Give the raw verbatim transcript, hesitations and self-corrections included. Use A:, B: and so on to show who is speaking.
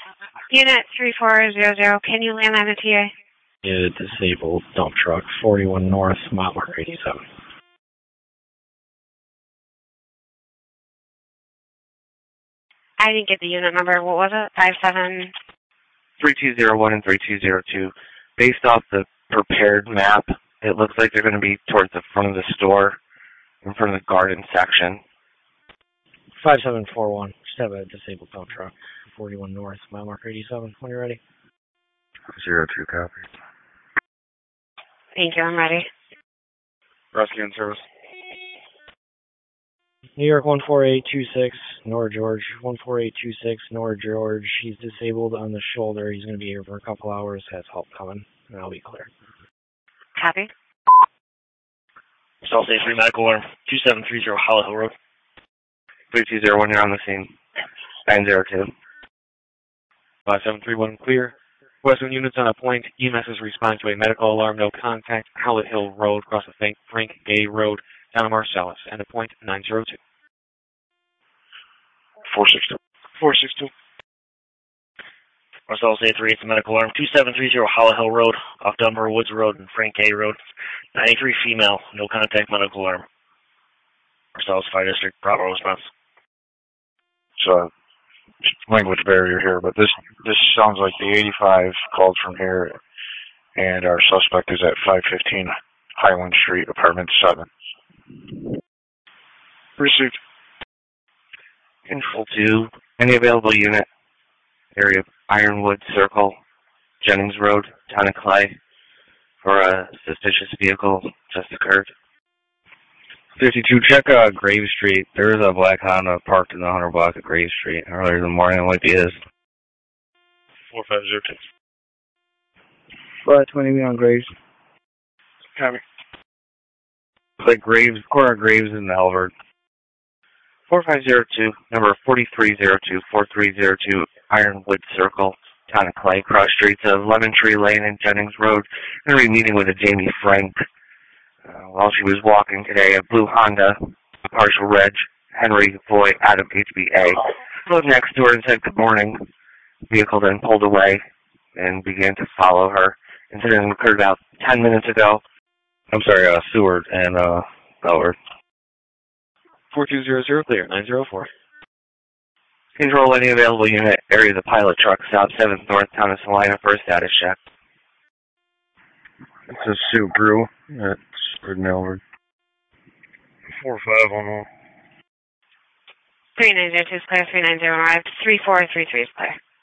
A: Unit three four zero zero, can you land on the T A?
B: Yeah, disabled dump truck, forty-one North, mile marker eighty-seven.
A: I didn't get the unit number. What was it? Five seven.
C: three two zero one and three two zero two. Based off the prepared map, it looks like they're going to be towards the front of the store, in front of the garden section.
B: five seven four one, just have a disabled dump truck, forty-one North, mile marker eighty-seven, when you're ready.
D: Zero two, copy.
A: Thank you, I'm ready.
D: Rescue and service.
B: New York one four eight two six, Nora George, one four eight two six, Nora George. He's disabled on the shoulder. He's going to be here for a couple hours. Has help coming, and I'll be clear.
A: Copy.
E: South A three medical alarm, two seven three zero Hollow Hill Road.
C: three two zero one, you're on the scene. nine zero two.
F: five seven three one, clear. Western units on a point. E M S is responding to a medical alarm. No contact. Howlett Hill Road, across the Frank, Frank Gay Road, down to Marcellus. And a point nine zero two.
D: four six two.
E: four six two. Marcellus A three, it's a medical alarm. two seven three zero Hollow Hill Road, off Dunbar Woods Road and Frank Gay Road. ninety-three female, no contact medical alarm. Marcellus Fire District, Bravo response.
D: So, language barrier here, but this this sounds like the eighty-five called from here, and our suspect is at five fifteen Highland Street, apartment seven.
C: Received. Control two, any available unit, area of Ironwood Circle, Jennings Road, town of Clay, for a suspicious vehicle just occurred.
G: fifty-two, check uh, Grave Street. There is a black Honda parked in the one hundred block of Grave Street earlier in the morning. It might be his.
E: four five zero two.
G: Flight twenty on Graves.
E: Copy.
G: It's like Graves, corner Graves in the Halberd.
C: four five zero two, number forty-three zero two, forty-three zero two, Ironwood Circle, town of Clay, cross streets of Lemon Tree Lane and Jennings Road. I'm going to be meeting with a Jamie Frank. Uh, while she was walking today, a blue Honda, a partial reg, Henry Foy, Adam H B A, rode next to her and said good morning. The vehicle then pulled away and began to follow her. Incident occurred about ten minutes ago.
G: I'm sorry, uh, Seward and uh, Bellward.
F: four two zero zero, clear, nine zero four.
C: Control any available unit, area of the pilot truck, South seventh North, town of Salina, for a status check.
D: It's a Subaru. It's in Elbert.
E: four five one one.
A: three nine zero two is clear, three nine zero one arrived, three four three three is clear.